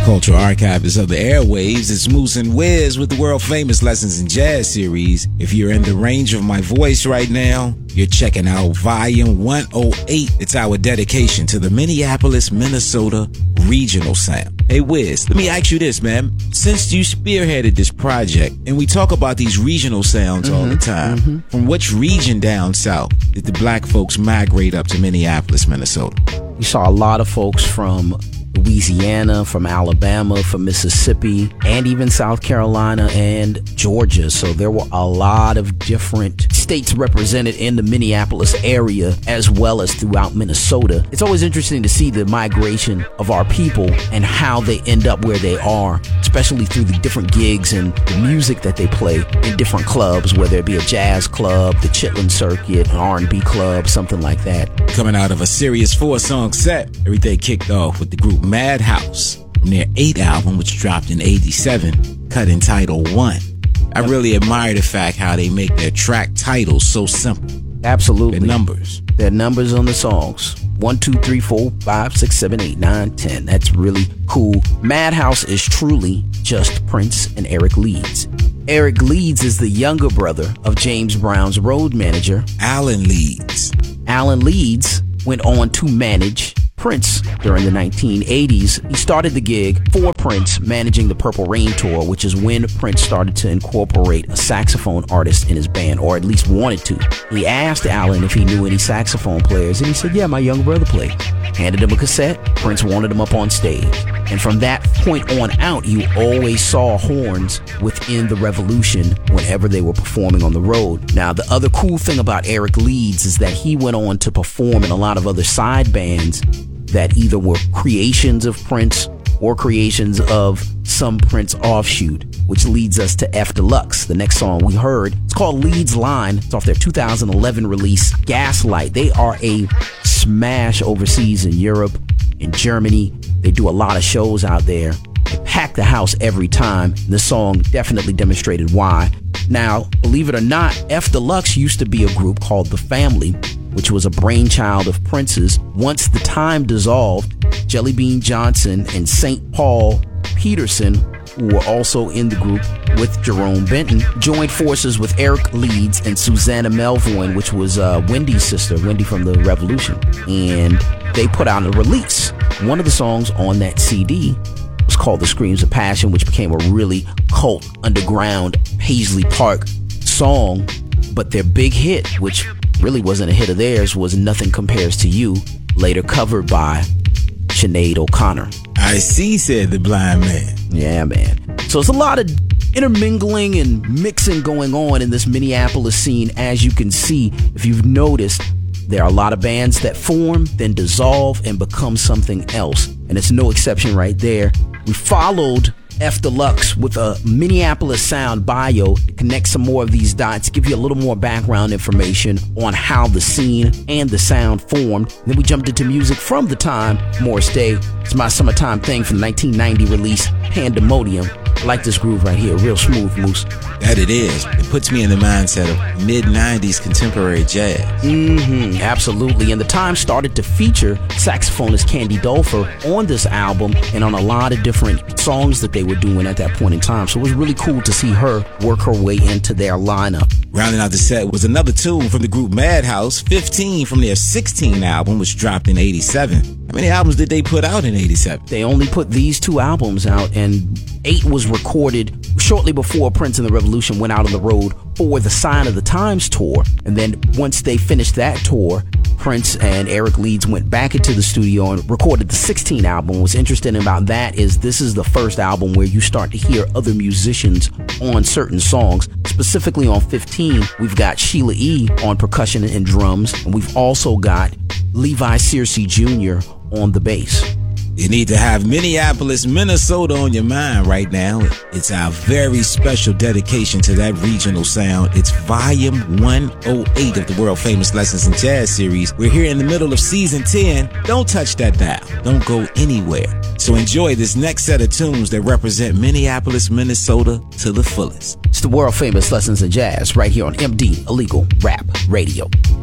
Cultural archivist of the airwaves, it's Moose and Wiz with the world-famous Lessons in Jazz series. If you're in the range of my voice right now, you're checking out Volume 108. It's our dedication to the Minneapolis, Minnesota regional sound. Hey, Wiz, let me ask you this, man. Since you spearheaded this project, and we talk about these regional sounds all the time, from which region down south did the black folks migrate up to Minneapolis, Minnesota? We saw a lot of folks from Louisiana, from Alabama, from Mississippi, and even South Carolina and Georgia. So there were a lot of different states represented in the Minneapolis area, as well as throughout Minnesota. It's always interesting to see the migration of our people and how they end up where they are, especially through the different gigs and the music that they play in different clubs, whether it be a jazz club, the Chitlin Circuit, an R&B club, something like that. Coming out of a serious 4-song set, everything kicked off with the group Madhouse from their 8th album, which dropped in 87, cut entitled One. I really admire the fact how they make their track titles so simple. Absolutely. Their numbers. Their numbers on the songs. 1, 2, 3, 4, 5, 6, 7, 8, 9, 10. That's really cool. Madhouse is truly just Prince and Eric Leeds. Eric Leeds is the younger brother of James Brown's road manager, Alan Leeds. Alan Leeds went on to manage Prince during the 1980s. He started the gig for Prince, managing the Purple Rain Tour, which is when Prince started to incorporate a saxophone artist in his band, or at least wanted to. He asked Alan if he knew any saxophone players, and he said, yeah, my younger brother played. Handed him a cassette. Prince wanted him up on stage. And from that point on out, you always saw horns within the Revolution whenever they were performing on the road. Now, the other cool thing about Eric Leeds is that he went on to perform in a lot of other side bands that either were creations of Prince or creations of some Prince offshoot, which leads us to F Deluxe. The next song we heard, it's called Leeds Line. It's off their 2011 release, Gaslight. They are a smash overseas in Europe, in Germany. They do a lot of shows out there. They pack the house every time. This song definitely demonstrated why. Now, believe it or not, F Deluxe used to be a group called The Family, which was a brainchild of Prince's. Once the Time dissolved, Jelly Bean Johnson and St. Paul Peterson, who were also in the group with Jerome Benton, joined forces with Eric Leeds and Susanna Melvoin, which was Wendy's sister, Wendy from the Revolution. And they put out a release. One of the songs on that CD was called The Screams of Passion, which became a really cult, underground Paisley Park song. But their big hit, which really wasn't a hit of theirs, was Nothing Compares to You, later covered by Sinead O'Connor. I see, said the blind man. Yeah, man. So it's a lot of intermingling and mixing going on in this Minneapolis scene. As you can see, if you've noticed, there are a lot of bands that form, then dissolve, and become something else. And it's no exception right there. We followed F Deluxe with a Minneapolis sound bio to connect some more of these dots, give you a little more background information on how the scene and the sound formed. And then we jumped into music from the time, Morris Day. It's my summertime thing from the 1990 release, Pandemonium. I like this groove right here, real smooth, Moose. That it is. It puts me in the mindset of mid-90s contemporary jazz. Absolutely. And the Time started to feature saxophonist Candy Dulfer on this album and on a lot of different songs that they were doing at that point in time. So it was really cool to see her work her way into their lineup. Rounding out the set was another tune from the group Madhouse, 15 from their 16 album, which dropped in 87. How many albums did they put out in 87? They only put these 2 albums out, and 8 was recorded shortly before Prince and the Revolution went out on the road for the Sign of the Times tour. And then once they finished that tour, Prince and Eric Leeds went back into the studio and recorded the 16 album. What's interesting about that is this is the first album where you start to hear other musicians on certain songs. Specifically on 15, we've got Sheila E. on percussion and drums, and we've also got Levi Searcy Jr. on the bass. You need to have Minneapolis, Minnesota on your mind right now. It's our very special dedication to that regional sound. It's Volume 108 of the world-famous Lessons in Jazz series. We're here in the middle of Season 10. Don't touch that dial. Don't go anywhere. So enjoy this next set of tunes that represent Minneapolis, Minnesota to the fullest. It's the world-famous Lessons in Jazz right here on MD Illegal Rap Radio.